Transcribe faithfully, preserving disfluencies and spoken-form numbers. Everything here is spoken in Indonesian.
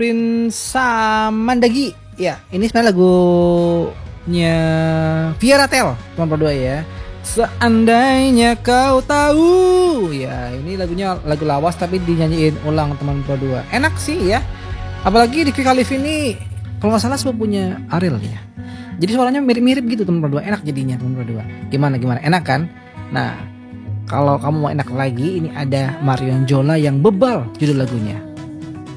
Prince Samandagi. Ya, ini sebenarnya lagunya Via Ratel, teman berdua ya. Seandainya kau tahu. Ya, ini lagunya lagu lawas tapi dinyanyiin ulang teman berdua. Enak sih ya. Apalagi Ricky Khalif ini kalau nggak salah sepupunya Ariel ya. Jadi suaranya mirip-mirip gitu teman berdua. Enak jadinya teman berdua. Gimana gimana? Enak kan? Nah, kalau kamu mau enak lagi, ini ada Marion Jola yang Bebal judul lagunya.